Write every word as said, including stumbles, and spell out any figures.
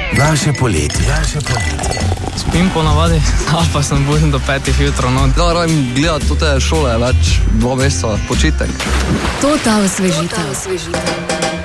Naše poletje. Naše poletje. Spim po navadi, ali pa sem budim do petih jutro. No. Da, rajem gledati to te šole, več dva meseca, počitek. To ta osvežitev.